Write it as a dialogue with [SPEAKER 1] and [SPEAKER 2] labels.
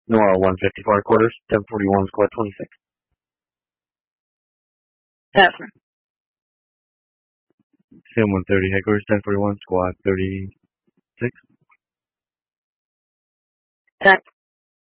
[SPEAKER 1] Noir 154 quarters, 1041 squad 26.
[SPEAKER 2] Passman.
[SPEAKER 3] Sam 130 headquarters, 1041 squad 36.
[SPEAKER 2] Tack.